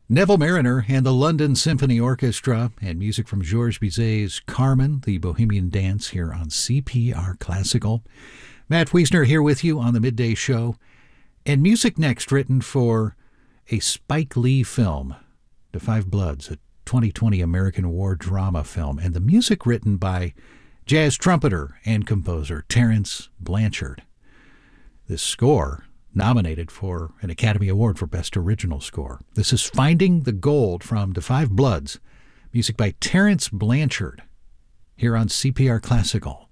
Neville Mariner and the London Symphony Orchestra, and music from Georges Bizet's Carmen, the Bohemian Dance, here on CPR Classical. Matt Wiesner here with you on the Midday Show. And music next written for a Spike Lee film, The Five Bloods, a 2020 American war drama film. And the music written by jazz trumpeter and composer Terence Blanchard. This score nominated for an Academy Award for Best Original Score. This is Finding the Gold from The Five Bloods, music by Terence Blanchard, here on CPR Classical.